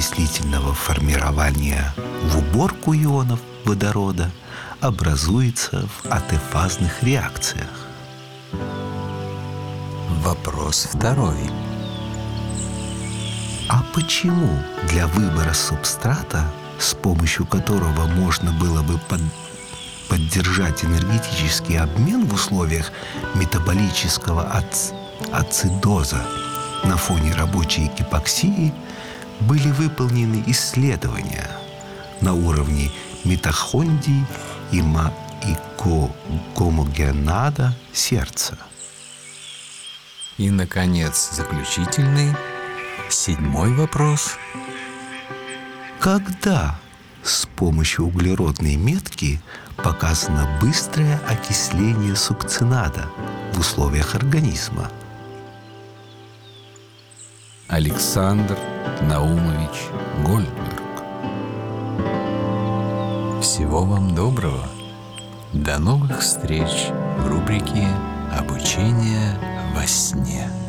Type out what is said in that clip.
окислительного формирования в уборку ионов водорода образуется в атефазных реакциях. Вопрос второй. А почему для выбора субстрата, с помощью которого можно было бы поддержать энергетический обмен в условиях метаболического ацидоза на фоне рабочей гипоксии, были выполнены исследования на уровне митохондрий и гомогенада сердца? И, наконец, заключительный, 7-й вопрос. Когда с помощью углеродной метки показано быстрое окисление сукцинада в условиях организма? Александр Наумович Гольдберг. Всего вам доброго. До новых встреч в рубрике «Обучение во сне».